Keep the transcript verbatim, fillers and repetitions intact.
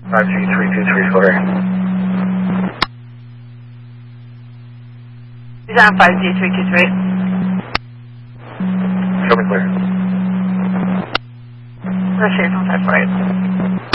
five G three two three four. He's on five G three two three. Show me clear. Rush eight one five four eight.